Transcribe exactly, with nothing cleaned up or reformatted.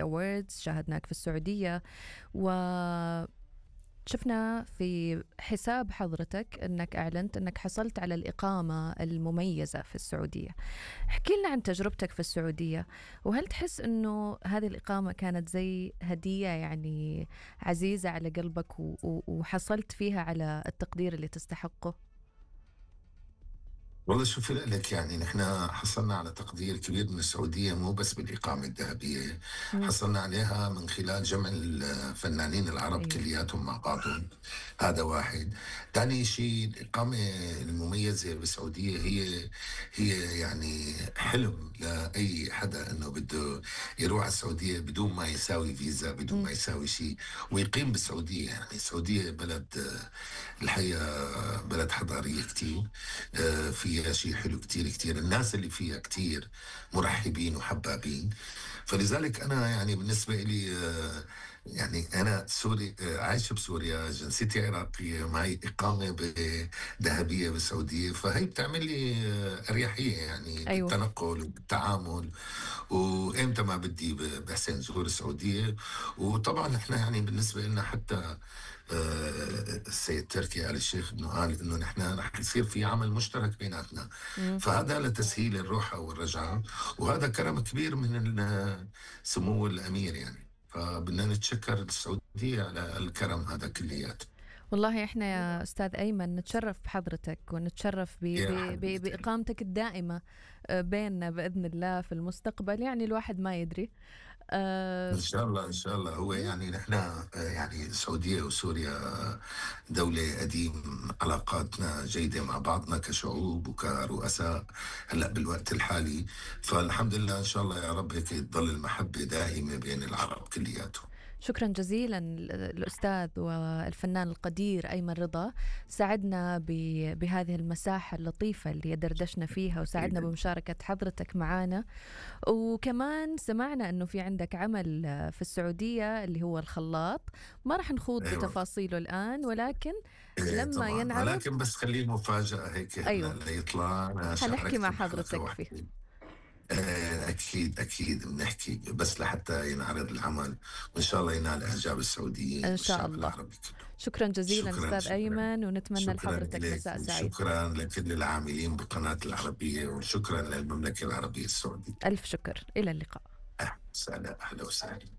أوردز، شاهدناك في السعودية، وشفنا في حساب حضرتك أنك أعلنت أنك حصلت على الإقامة المميزة في السعودية. احكي لنا عن تجربتك في السعودية، وهل تحس أنه هذه الإقامة كانت زي هدية يعني عزيزة على قلبك وحصلت فيها على التقدير اللي تستحقه؟ والله شوفي لك، يعني نحن حصلنا على تقدير كبير من السعودية، مو بس بالإقامة الذهبية، مم. حصلنا عليها من خلال جمع الفنانين العرب أيوة. كلياتهم مع بعضهم. هذا واحد. ثاني شيء، الإقامة المميزة بالسعودية هي هي يعني حلم لأي حدا إنه بده يروح على السعودية بدون ما يساوي فيزا، بدون مم. ما يساوي شيء، ويقيم بالسعودية. يعني السعودية بلد الحقيقة بلد حضارية كتير، آه، فيها شيء حلو كتير كتير، الناس اللي فيها كتير مرحبين وحبابين. فلذلك أنا يعني بالنسبة لي، آه، يعني أنا سوري، آه، عايش بسوريا، جنسيتي عراقية، معي إقامة ب- ذهبية بالسعودية، فهي بتعمل لي آه، أريحية يعني أيوة. بالتنقل وبالتعامل. وإمتى ما بدي ب- بحسن زور السعودية. وطبعا إحنا يعني بالنسبة لنا حتى آه، السيد تركي آل الشيخ انه قال انه نحن رح يصير في عمل مشترك بيناتنا، مم. فهذا لتسهيل الروحة والرجعة، وهذا كرم كبير من ال- سمو الامير يعني. فبدنا نتشكر السعودية على الكرم هذا كلياته. والله احنا يا استاذ ايمن نتشرف بحضرتك ونتشرف ب ب يا ب حبيبتي، باقامتك الدائمه آه، بيننا باذن الله في المستقبل، يعني الواحد ما يدري. ان آه، شاء الله ان شاء الله. هو مم. يعني نحن آه، يعني السعوديه وسوريا دوله قديم، علاقاتنا جيده مع بعضنا كشعوب وكرؤساء هلا بالوقت الحالي. فالحمد لله ان شاء الله يا رب هيك تضل المحبه دائمه بين العرب كلياتهم. شكرا جزيلا الأستاذ والفنان القدير أيمن رضا، ساعدنا ب- بهذه المساحة اللطيفة اللي دردشنا فيها، وساعدنا بمشاركة حضرتك معنا. وكمان سمعنا أنه في عندك عمل في السعودية اللي هو الخلاط، ما رح نخوض اي والله. بتفاصيله الآن، ولكن إيه لما طبعا، ينعرض ولكن بس خليه مفاجاه هيك هلا أيوة ليطلع. انا حنحكي شاركت مع بحلقه حضرتك فيه. واحده. آه، أكيد أكيد بنحكي بس لحتى ينعرض العمل، وإن شاء الله ينال إعجاب السعوديين إن شاء والشعب الله. العربي كله. شكرا جزيلا شكرا أستاذ شكرا. أيمن، ونتمنى شكرا لحضرتك لك مساء سعيد. وشكرا لكل العاملين بقناة العربية، وشكرا للمملكة العربية السعودية. ألف شكر، إلى اللقاء. أهلا وسهلا، أهلا وسهلا.